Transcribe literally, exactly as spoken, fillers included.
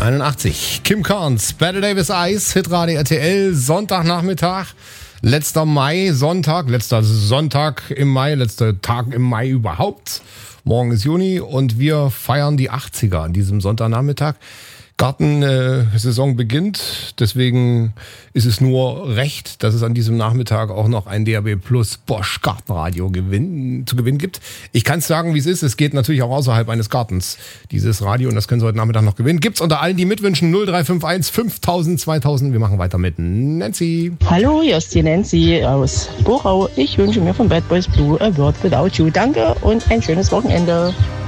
einundachtzig. Kim Carnes, Better Davis Eyes, Hitradio R T L, Sonntagnachmittag, letzter Mai, Sonntag, letzter Sonntag im Mai, letzter Tag im Mai überhaupt. Morgen ist Juni und wir feiern die achtziger an diesem Sonntagnachmittag. Gartensaison äh, beginnt, deswegen ist es nur recht, dass es an diesem Nachmittag auch noch ein D A B Plus Bosch Gartenradio gewinn, zu gewinnen gibt. Ich kann es sagen, wie es ist. Es geht natürlich auch außerhalb eines Gartens, dieses Radio, und das können Sie heute Nachmittag noch gewinnen. Gibt's unter allen, die mitwünschen, null drei fünf eins fünftausend zweitausend. Wir machen weiter mit Nancy. Hallo, hier ist die Nancy aus Bochau. Ich wünsche mir von Bad Boys Blue A World Without You. Danke und ein schönes Wochenende.